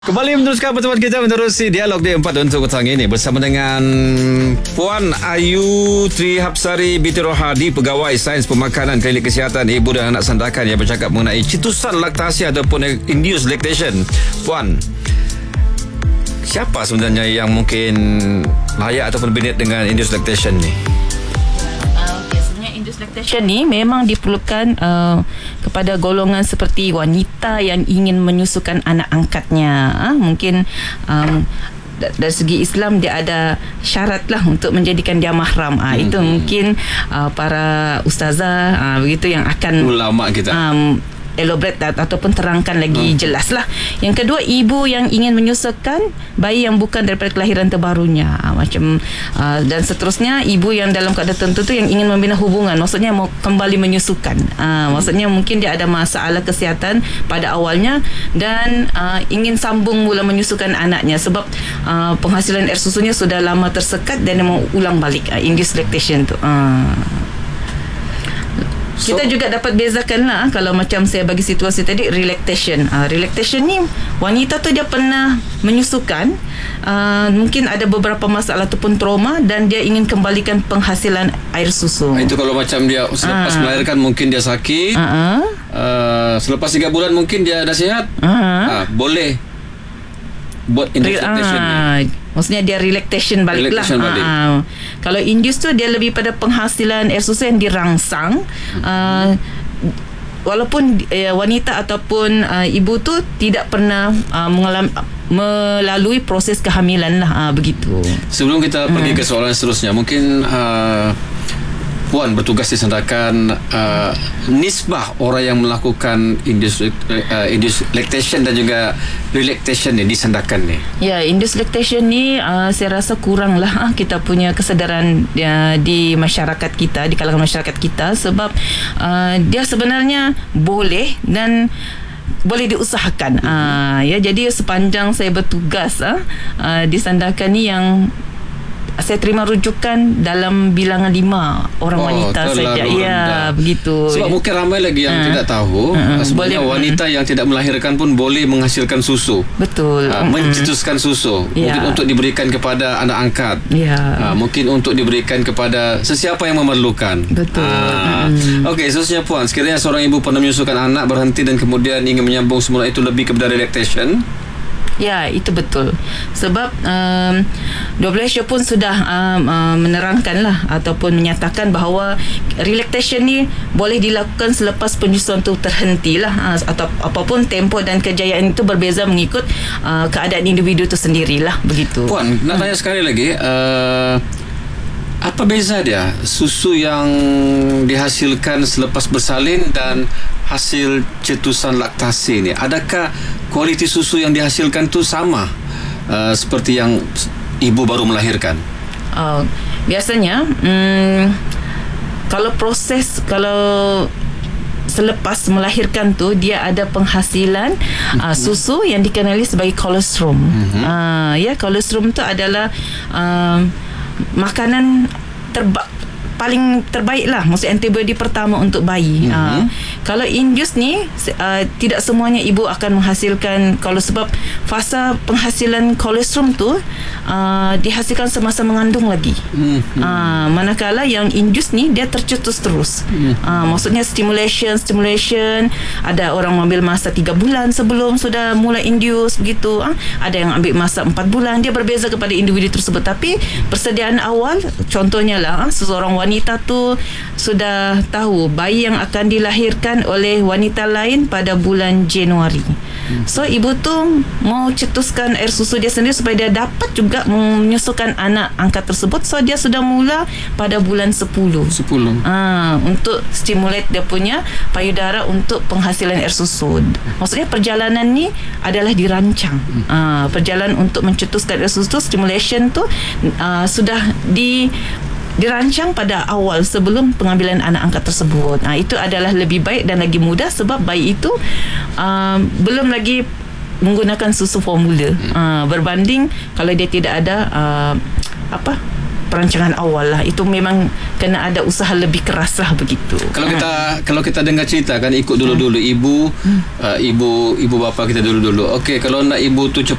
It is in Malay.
Kembali meneruskan pertemuan kita menerusi dialog di 4 untuk petang ini bersama dengan Puan Ayu Trihapsari Binti Rohadi, Pegawai Sains Pemakanan Klinik Kesihatan Ibu dan Anak Sandakan yang bercakap mengenai cetusan laktasi ataupun induced lactation. Puan, siapa sebenarnya yang mungkin layak ataupun berminat dengan induced lactation ni? Induced lactation ni memang diperlukan kepada golongan seperti wanita yang ingin menyusukan anak angkatnya. Mungkin dari segi Islam dia ada syarat lah untuk menjadikan dia mahram. Itu mungkin para ustazah begitu yang akan ulama kita elaborate ataupun terangkan lagi jelas lah. Yang kedua, ibu yang ingin menyusukan bayi yang bukan daripada kelahiran terbarunya, macam dan seterusnya. Ibu yang dalam keadaan tertentu tu yang ingin membina hubungan, maksudnya mau kembali menyusukan, maksudnya mungkin dia ada masalah kesihatan pada awalnya dan ingin sambung mula menyusukan anaknya sebab penghasilan air susunya sudah lama tersekat dan dia mau ulang balik, induced lactation tu. Kita juga dapat bezakan lah, kalau macam saya bagi situasi tadi, relactation. Relactation ni wanita tu dia pernah menyusukan, mungkin ada beberapa masalah ataupun trauma dan dia ingin kembalikan penghasilan air susu. Itu kalau macam dia selepas melahirkan mungkin dia sakit, selepas 3 bulan mungkin dia dah sihat, boleh buat induced lactation ni. Maksudnya dia relactation balik lah. Kalau induce tu dia lebih pada penghasilan air susu yang dirangsang. Walaupun wanita ataupun ibu tu tidak pernah melalui proses kehamilan lah, begitu. Sebelum kita pergi ke soalan seterusnya, mungkin Puan bertugas di Sandakan, nisbah orang yang melakukan induced lactation dan juga relactation ni di Sandakan ni. Ya, induced lactation ni saya rasa kurang lah kita punya kesedaran di masyarakat kita, di kalangan masyarakat kita, sebab dia sebenarnya boleh dan boleh diusahakan. Ya, jadi sepanjang saya bertugas di Sandakan ni, yang saya terima rujukan dalam bilangan 5 orang wanita saja. Ya, begitu. Sebab mungkin ramai lagi yang tidak tahu sebenarnya wanita yang tidak melahirkan pun boleh menghasilkan susu. Betul. Mencetuskan susu. Mungkin untuk diberikan kepada anak angkat. Mungkin untuk diberikan kepada sesiapa yang memerlukan. Betul. Okey, seterusnya Puan, sekiranya seorang ibu pernah menyusukan anak, berhenti dan kemudian ingin menyambung semula, itu lebih kepada relactation. Ya, itu betul. Sebab WHO pun sudah menerangkan lah ataupun menyatakan bahawa relactation ni boleh dilakukan selepas penyusuan tu terhenti lah, atau apapun tempoh dan kejayaan itu berbeza mengikut keadaan individu tu sendirilah, begitu. Puan, nak tanya sekali lagi, apa beza dia susu yang dihasilkan selepas bersalin dan hasil cetusan laktasi ni? Adakah kualiti susu yang dihasilkan tu sama seperti yang ibu baru melahirkan? Biasanya kalau selepas melahirkan tu dia ada penghasilan susu yang dikenali sebagai kolostrum. Ya, kolostrum tu adalah makanan paling terbaik lah, maksud antibody pertama untuk bayi. Kalau induce ni tidak semuanya ibu akan menghasilkan, kalau sebab fasa penghasilan kolostrum tu dihasilkan semasa mengandung lagi. Manakala yang induce ni dia tercetus terus. Maksudnya stimulation, ada orang ambil masa 3 bulan sebelum sudah mula induce, begitu. Ada yang ambil masa 4 bulan. Dia berbeza kepada individu tersebut, tapi persediaan awal, contohnya lah, seseorang wanita tu sudah tahu bayi yang akan dilahirkan oleh wanita lain pada bulan Januari. So ibu tu mau cetuskan air susu dia sendiri supaya dia dapat juga menyusukan anak angkat tersebut. So dia sudah mula pada bulan 10 untuk stimulate dia punya payudara untuk penghasilan air susu. Maksudnya perjalanan ni adalah dirancang. Perjalanan untuk mencetuskan air susu, stimulation tu sudah dirancang pada awal sebelum pengambilan anak angkat tersebut. Itu adalah lebih baik dan lagi mudah sebab bayi itu belum lagi menggunakan susu formula, berbanding kalau dia tidak ada perancangan awal lah. Itu memang kena ada usaha lebih keras lah begitu. Kalau kita dengar cerita kan ikut dulu-dulu ibu bapa kita dulu-dulu. Okey, kalau nak ibu tu